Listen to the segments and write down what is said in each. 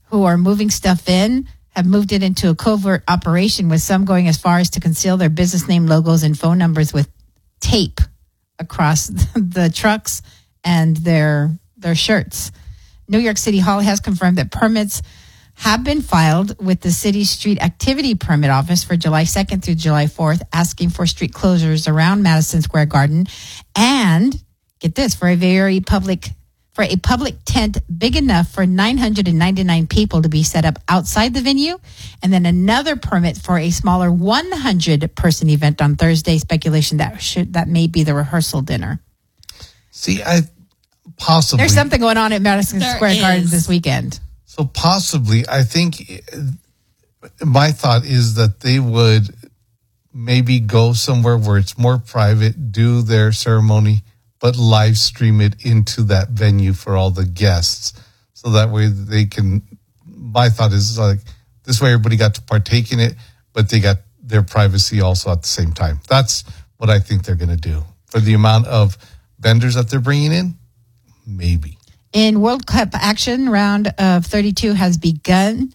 who are moving stuff in have moved it into a covert operation, with some going as far as to conceal their business name, logos, and phone numbers with tape across the trucks and their shirts. New York City Hall has confirmed that permits have been filed with the city's street activity permit office for July 2nd through July 4th, asking for street closures around Madison Square Garden and, get this, for a public tent big enough for 999 people to be set up outside the venue, and then another permit for a smaller 100-person event on Thursday. Speculation that may be the rehearsal dinner. See, possibly there's something going on at Madison Square Garden this weekend. So possibly, I think my thought is that they would maybe go somewhere where it's more private, do their ceremony, but live stream it into that venue for all the guests. So that way they can, my thought is like, this way everybody got to partake in it, but they got their privacy also at the same time. That's what I think they're going to do. For the amount of vendors that they're bringing in, maybe. In World Cup action, round of 32 has begun.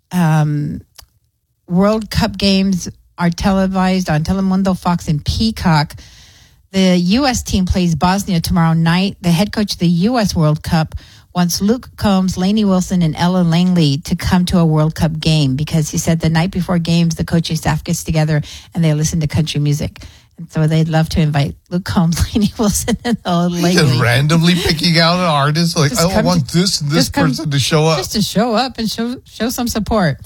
World Cup games are televised on Telemundo, Fox, and Peacock. The U.S. team plays Bosnia tomorrow night. The head coach of the U.S. World Cup wants Luke Combs, Lainey Wilson, and Ella Langley to come to a World Cup game because he said the night before games, the coaching staff gets together and they listen to country music. And so they'd love to invite Luke Combs, Lainey Wilson, and Ella Langley. Just randomly picking out an artist like, I want this and this person to show up. Just to show up and show some support.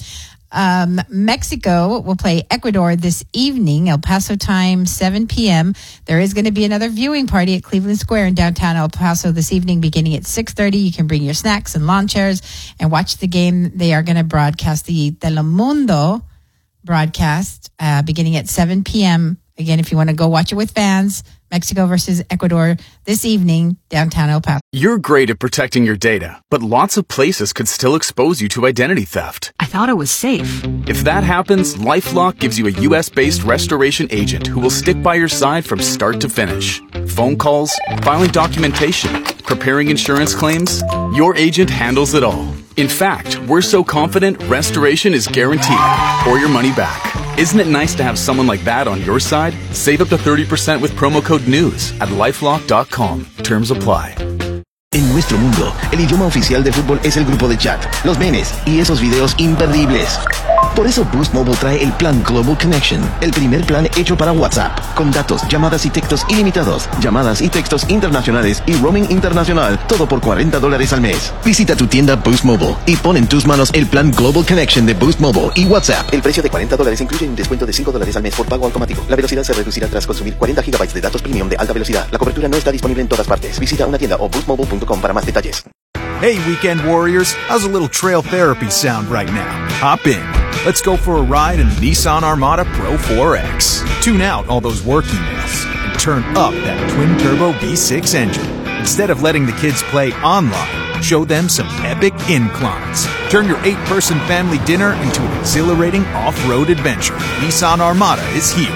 Mexico will play Ecuador this evening, El Paso time, 7 p.m. There is going to be another viewing party at Cleveland Square in downtown El Paso this evening, beginning at 6:30. You can bring your snacks and lawn chairs and watch the game. They are going to broadcast the Telemundo broadcast beginning at 7 p.m. Again, if you want to go watch it with fans, Mexico versus Ecuador this evening, downtown El Paso. You're great at protecting your data, but lots of places could still expose you to identity theft. I thought it was safe. If that happens, LifeLock gives you a U.S.-based restoration agent who will stick by your side from start to finish. Phone calls, filing documentation, preparing insurance claims, your agent handles it all. In fact, we're so confident restoration is guaranteed or your money back. Isn't it nice to have someone like that on your side? Save up to 30% with promo code NEWS at LifeLock.com. Terms apply. En nuestro mundo, el idioma oficial de fútbol es el grupo de chat, los memes y esos videos imperdibles. Por eso Boost Mobile trae el plan Global Connection, el primer plan hecho para WhatsApp, con datos, llamadas y textos ilimitados, llamadas y textos internacionales y roaming internacional, todo por $40 al mes. Visita tu tienda Boost Mobile y pon en tus manos el plan Global Connection de Boost Mobile y WhatsApp. El precio de $40 incluye un descuento de $5 al mes por pago automático. La velocidad se reducirá tras consumir 40 GB de datos premium de alta velocidad. La cobertura no está disponible en todas partes. Visita una tienda o boostmobile.com para más detalles. Hey, weekend warriors, how's a little trail therapy sound right now? Hop in. Let's go for a ride in the Nissan Armada Pro 4X. Tune out all those work emails and turn up that twin-turbo V6 engine. Instead of letting the kids play online, show them some epic inclines. Turn your 8-person family dinner into an exhilarating off-road adventure. Nissan Armada is here.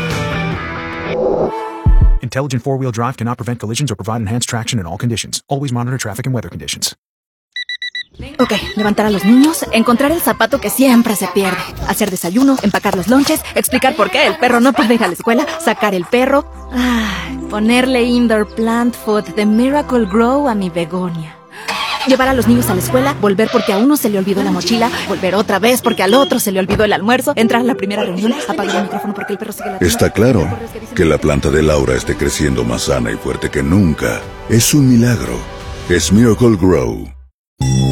Intelligent four-wheel drive cannot prevent collisions or provide enhanced traction in all conditions. Always monitor traffic and weather conditions. Ok, levantar a los niños, encontrar el zapato que siempre se pierde, hacer desayuno, empacar los lonches, explicar por qué el perro no puede ir a la escuela, sacar el perro, ponerle indoor plant food de Miracle Grow a mi begonia. Llevar a los niños a la escuela, volver porque a uno se le olvidó la mochila, volver otra vez porque al otro se le olvidó el almuerzo, entrar a la primera reunión, apagar el micrófono porque el perro sigue ladrando. Está claro que la planta de Laura esté creciendo más sana y fuerte que nunca. Es un milagro. Es Miracle Grow.